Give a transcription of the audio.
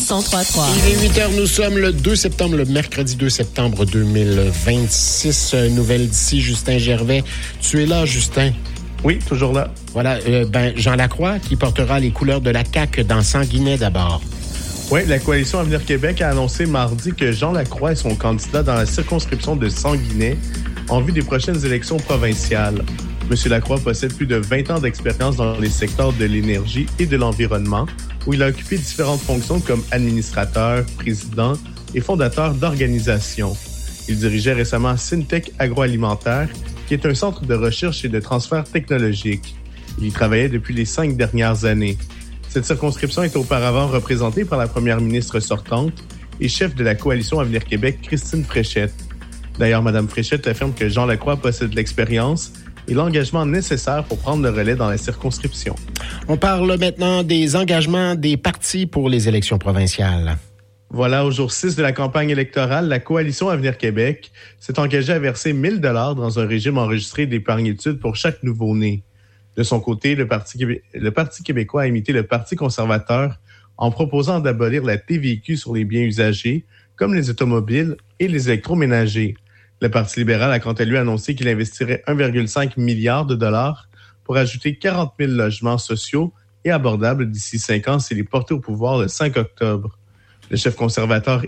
103.3. Il est 8h, nous sommes le 2 septembre, le mercredi 2 septembre 2026. Nouvelle d'ici, Justin Gervais. Tu es là, Justin? Oui, toujours là. Voilà, Jean Lacroix qui portera les couleurs de la CAQ dans Sanguinet d'abord. Oui, la Coalition Avenir Québec a annoncé mardi que Jean Lacroix est son candidat dans la circonscription de Sanguinet en vue des prochaines élections provinciales. M. Lacroix possède plus de 20 ans d'expérience dans les secteurs de l'énergie et de l'environnement, où il a occupé différentes fonctions comme administrateur, président et fondateur d'organisations. Il dirigeait récemment Syntec Agroalimentaire, qui est un centre de recherche et de transfert technologique. Il y travaillait depuis les 5 dernières années. Cette circonscription était auparavant représentée par la première ministre sortante et chef de la Coalition Avenir Québec, Christine Fréchette. D'ailleurs, Mme Fréchette affirme que Jean Lacroix possède l'expérience et l'engagement nécessaire pour prendre le relais dans la circonscription. On parle maintenant des engagements des partis pour les élections provinciales. Voilà, au jour 6 de la campagne électorale, la Coalition Avenir Québec s'est engagée à verser 1 000 $ dans un régime enregistré d'épargne-études pour chaque nouveau-né. De son côté, le Parti québécois a imité le Parti conservateur en proposant d'abolir la TVQ sur les biens usagés, comme les automobiles et les électroménagers. Le Parti libéral a quant à lui annoncé qu'il investirait 1,5 milliard de dollars pour ajouter 40 000 logements sociaux et abordables d'ici 5 ans s'il est porté au pouvoir le 5 octobre. Le chef conservateur